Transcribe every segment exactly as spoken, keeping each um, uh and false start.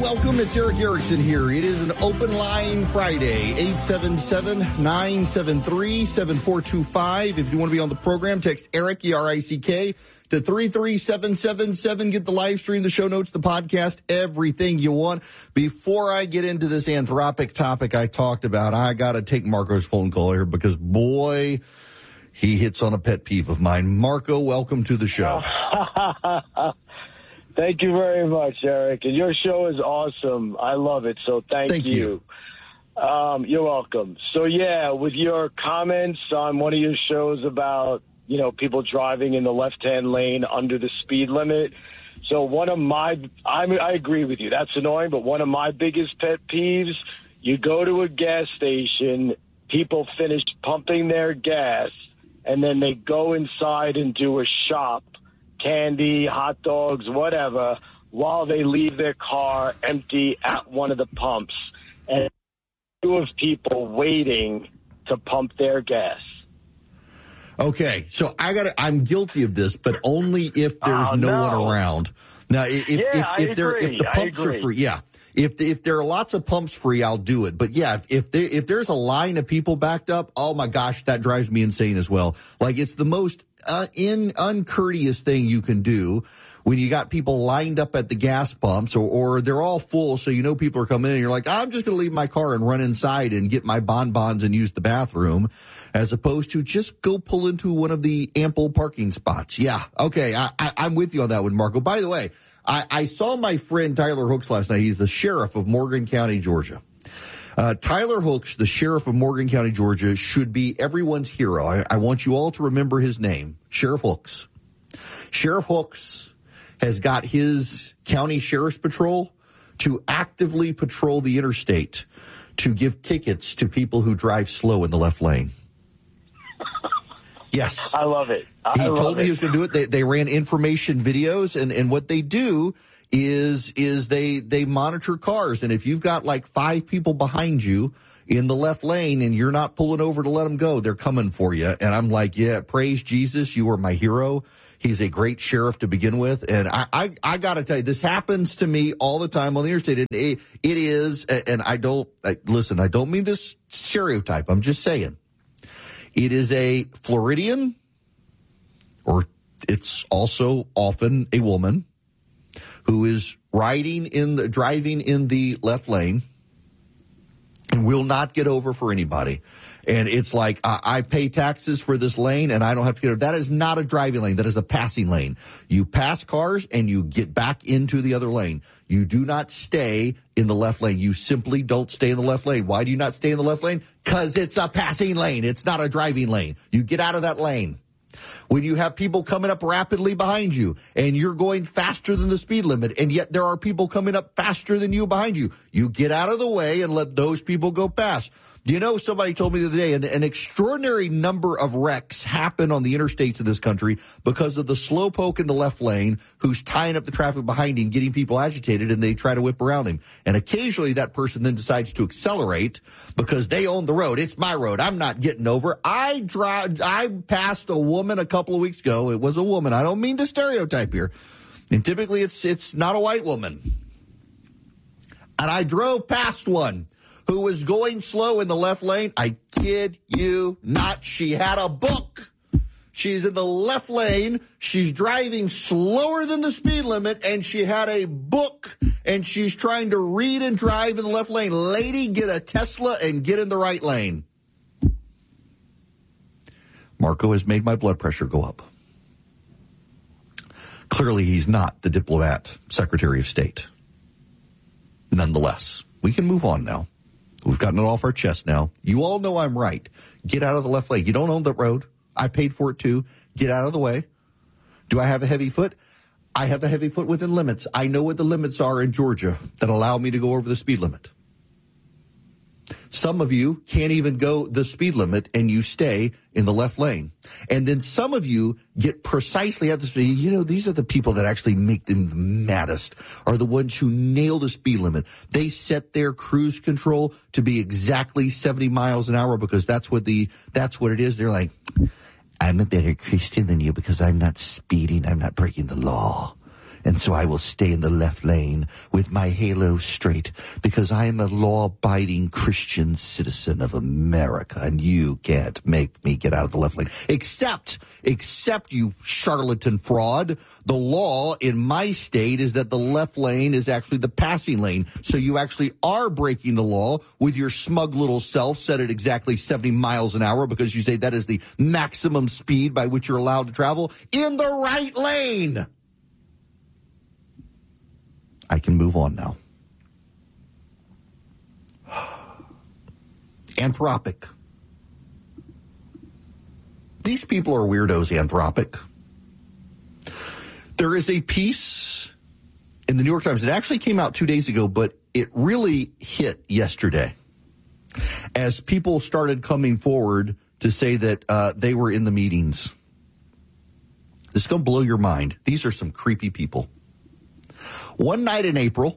welcome. It's Eric Erickson here. It is an open line Friday, eight seven seven, nine seven three, seven four two five. If you want to be on the program, text Eric, E R I C K, to three three seven seven seven. Get the live stream, the show notes, the podcast, everything you want. Before I get into this Anthropic topic I talked about, I got to take Marco's phone call here because, boy, he hits on a pet peeve of mine. Marco, welcome to the show. Thank you very much, Eric. And your show is awesome. I love it. So thank, thank you. you. Um, you're welcome. So, yeah, with your comments on one of your shows about, you know, people driving in the left-hand lane under the speed limit. So one of my, I mean, I agree with you. That's annoying. But one of my biggest pet peeves, you go to a gas station, people finish pumping their gas, and then they go inside and do a shop, candy, hot dogs, whatever, while they leave their car empty at one of the pumps. And two of people waiting to pump their gas. Okay, so I got I'm guilty of this, but only if there's oh, no, no one around. Now, if yeah, if, if, there, if the I pumps agree. are free, yeah. If if there are lots of pumps free, I'll do it. But yeah, if if, there, if there's a line of people backed up, oh my gosh, that drives me insane as well. Like it's the most uh, in uncourteous thing you can do when you got people lined up at the gas pumps, or, or they're all full, so you know people are coming in, and you're like, I'm just going to leave my car and run inside and get my bonbons and use the bathroom, as opposed to just go pull into one of the ample parking spots. Yeah, okay, I, I, I'm with you on that one, Marco. By the way, I, I saw my friend Tyler Hooks last night. He's the sheriff of Morgan County, Georgia. Uh, Tyler Hooks, the sheriff of Morgan County, Georgia, should be everyone's hero. I, I want you all to remember his name, Sheriff Hooks. Sheriff Hooks has got his county sheriff's patrol to actively patrol the interstate to give tickets to people who drive slow in the left lane. Yes. I love it. I he love told me it. he was going to do it. They, they ran information videos, and, and what they do is is they they monitor cars. And if you've got like five people behind you in the left lane and you're not pulling over to let them go, they're coming for you. And I'm like, yeah, praise Jesus. You are my hero. He's a great sheriff to begin with. And I, I, I got to tell you, this happens to me all the time on the interstate. It, it, it is, and I don't, I, listen, I don't mean this stereotype. I'm just saying. It is a Floridian, or it's also often a woman, who is riding in the, driving in the left lane and will not get over for anybody. And it's like, uh, I pay taxes for this lane and I don't have to get over. That is not a driving lane. That is a passing lane. You pass cars and you get back into the other lane. You do not stay in the left lane. You simply don't stay in the left lane. Why do you not stay in the left lane? Because it's a passing lane. It's not a driving lane. You get out of that lane. When you have people coming up rapidly behind you and you're going faster than the speed limit, and yet there are people coming up faster than you behind you, you get out of the way and let those people go past. You know, somebody told me the other day, an, an extraordinary number of wrecks happen on the interstates of this country because of the slowpoke in the left lane who's tying up the traffic behind him, getting people agitated, and they try to whip around him. And occasionally that person then decides to accelerate because they own the road. It's my road. I'm not getting over. I drive, I passed a woman a couple of weeks ago. It was a woman. I don't mean to stereotype here. And typically it's, it's not a white woman. And I drove past one who was going slow in the left lane. I kid you not. She had a book. She's in the left lane. She's driving slower than the speed limit, and she had a book, and she's trying to read and drive in the left lane. Lady, get a Tesla and get in the right lane. Marco has made my blood pressure go up. Clearly, he's not the diplomat, Secretary of State. Nonetheless, we can move on now. We've gotten it off our chest now. You all know I'm right. Get out of the left lane. You don't own the road. I paid for it too. Get out of the way. Do I have a heavy foot? I have a heavy foot within limits. I know what the limits are in Georgia that allow me to go over the speed limit. Some of you can't even go the speed limit and you stay in the left lane. And then some of you get precisely at the speed. You know, these are the people that actually make them maddest, are the ones who nail the speed limit. They set their cruise control to be exactly seventy miles an hour because that's what the, that's what it is. They're like, I'm a better Christian than you because I'm not speeding. I'm not breaking the law. And so I will stay in the left lane with my halo straight because I am a law-abiding Christian citizen of America, and you can't make me get out of the left lane. Except, except you charlatan fraud, the law in my state is that the left lane is actually the passing lane. So you actually are breaking the law with your smug little self set at exactly seventy miles an hour because you say that is the maximum speed by which you're allowed to travel in the right lane. I can move on now. Anthropic. These people are weirdos, Anthropic. There is a piece in the New York Times. It actually came out two days ago, but it really hit yesterday as people started coming forward to say that uh, they were in the meetings. This is going to blow your mind. These are some creepy people. One night in April,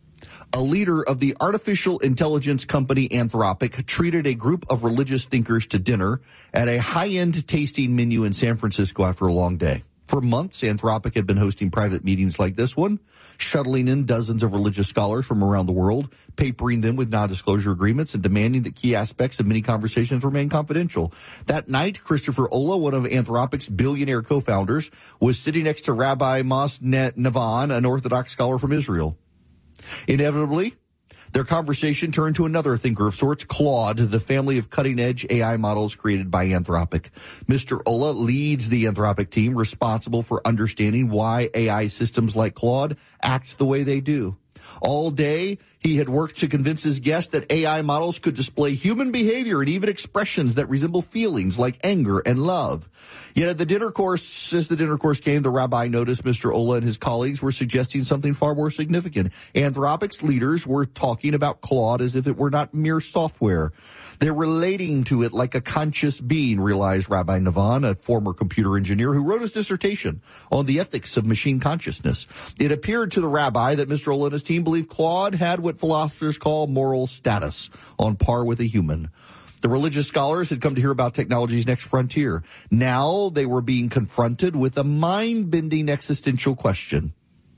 a leader of the artificial intelligence company Anthropic treated a group of religious thinkers to dinner at a high-end tasting menu in San Francisco after a long day. For months, Anthropic had been hosting private meetings like this one, shuttling in dozens of religious scholars from around the world, papering them with non-disclosure agreements, and demanding that key aspects of many conversations remain confidential. That night, Christopher Olah, one of Anthropic's billionaire co-founders, was sitting next to Rabbi Mos Navan, an Orthodox scholar from Israel. Inevitably, their conversation turned to another thinker of sorts, Claude, the family of cutting-edge A I models created by Anthropic. Mister Olah leads the Anthropic team responsible for understanding why A I systems like Claude act the way they do. All day, he had worked to convince his guests that A I models could display human behavior and even expressions that resemble feelings like anger and love. Yet at the dinner course, as the dinner course came, the rabbi noticed Mister Olah and his colleagues were suggesting something far more significant. Anthropic's leaders were talking about Claude as if it were not mere software. They're relating to it like a conscious being, realized Rabbi Navan, a former computer engineer who wrote his dissertation on the ethics of machine consciousness. It appeared to the rabbi that Mister Olah and his team believed Claude had what philosophers call moral status, on par with a human. The religious scholars had come to hear about technology's next frontier. Now they were being confronted with a mind-bending existential question.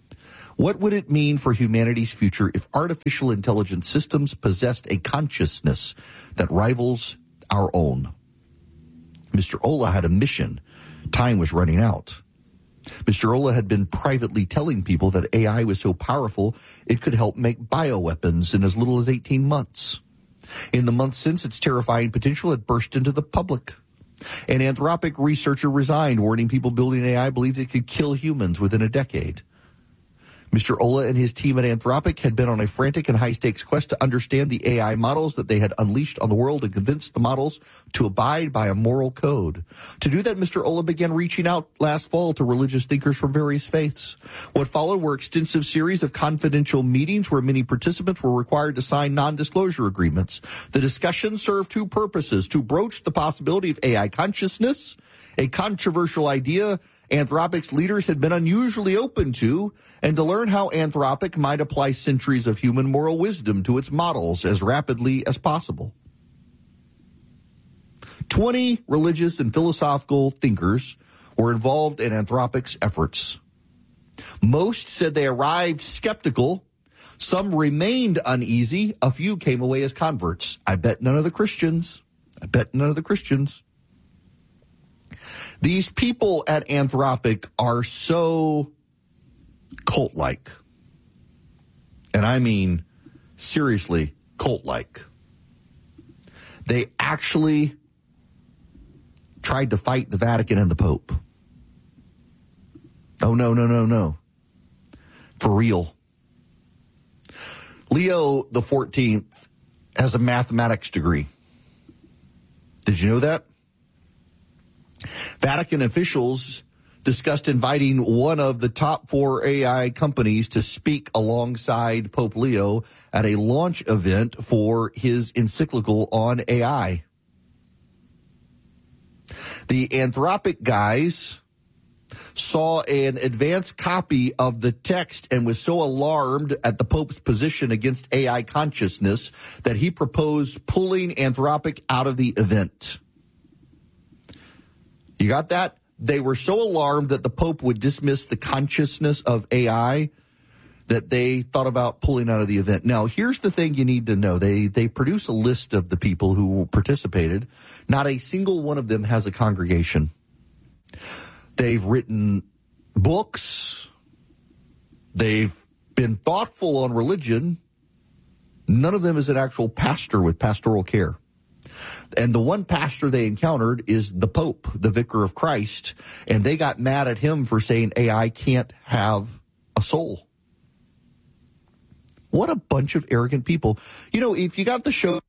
What would it mean for humanity's future if artificial intelligence systems possessed a consciousness that rivals our own? Mister Olah had a mission. Time was running out. Mister Olah had been privately telling people that A I was so powerful it could help make bioweapons in as little as eighteen months. In the months since, its terrifying potential had burst into the public. An Anthropic researcher resigned, warning people building A I believed it could kill humans within a decade. Mister Olah and his team at Anthropic had been on a frantic and high-stakes quest to understand the A I models that they had unleashed on the world and convince the models to abide by a moral code. To do that, Mister Olah began reaching out last fall to religious thinkers from various faiths. What followed were extensive series of confidential meetings where many participants were required to sign non-disclosure agreements. The discussion served two purposes: to broach the possibility of A I consciousness, a controversial idea Anthropic's leaders had been unusually open to, and to learn how Anthropic might apply centuries of human moral wisdom to its models as rapidly as possible. Twenty religious and philosophical thinkers were involved in Anthropic's efforts. Most said they arrived skeptical. Some remained uneasy. A few came away as converts. I bet none of the Christians. I bet none of the Christians. These people at Anthropic are so cult-like. And I mean, seriously, cult-like. They actually tried to fight the Vatican and the Pope. Oh, no, no, no, no. For real. Leo the fourteenth has a mathematics degree. Did you know that? Vatican officials discussed inviting one of the top four A I companies to speak alongside Pope Leo at a launch event for his encyclical on A I. The Anthropic guys saw an advanced copy of the text and was so alarmed at the Pope's position against A I consciousness that he proposed pulling Anthropic out of the event. You got that? they were so alarmed that the Pope would dismiss the consciousness of A I that they thought about pulling out of the event. Now, here's the thing you need to know. They they produce a list of the people who participated. Not a single one of them has a congregation. They've written books. They've been thoughtful on religion. None of them is an actual pastor with pastoral care. And the one pastor they encountered is the Pope, the Vicar of Christ, and they got mad at him for saying A I can't have a soul. What a bunch of arrogant people. You know, if you got the show,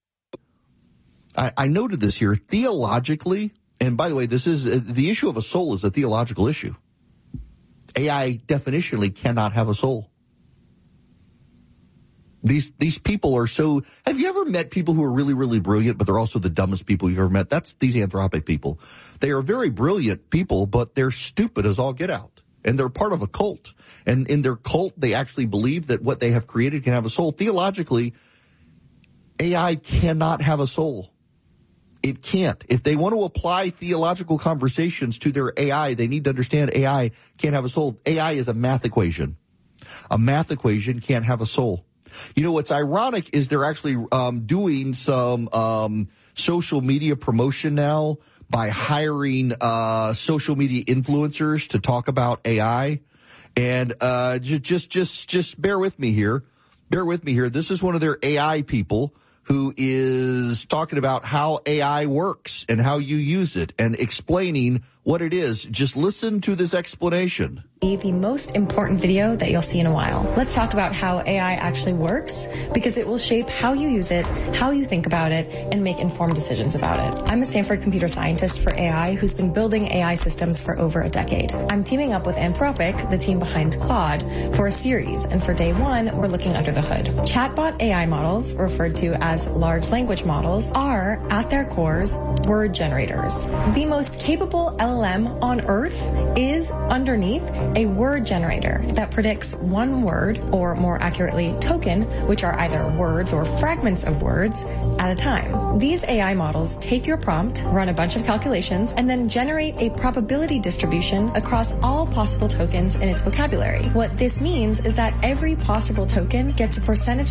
I, I noted this here, theologically, and by the way, this is, uh, the issue of a soul is a theological issue. A I definitionally cannot have a soul. These these people are so, have you ever met people who are really, really brilliant, but they're also the dumbest people you've ever met? That's these Anthropic people. They are very brilliant people, but they're stupid as all get out. And they're part of a cult. And in their cult, they actually believe that what they have created can have a soul. Theologically, A I cannot have a soul. It can't. If they want to apply theological conversations to their A I, they need to understand A I can't have a soul. A I is a math equation. A math equation can't have a soul. You know, what's ironic is they're actually um, doing some um, social media promotion now by hiring uh, social media influencers to talk about A I. And uh, just, just, just bear with me here. Bear with me here. This is one of their A I people who is talking about how A I works and how you use it and explaining what it is. Just listen to this explanation. The most important video that you'll see in a while. Let's talk about how A I actually works, because it will shape how you use it, how you think about it, and make informed decisions about it. I'm a Stanford computer scientist for A I who's been building A I systems for over a decade. I'm teaming up with Anthropic, the team behind Claude, for a series, and for day one, we're looking under the hood. Chatbot A I models, referred to as large language models, are, at their cores, word generators. The most capable L L M on Earth is, underneath, a word generator that predicts one word, or more accurately, token, which are either words or fragments of words, at a time. These A I models take your prompt, run a bunch of calculations, and then generate a probability distribution across all possible tokens in its vocabulary. What this means is that every possible token gets a percentage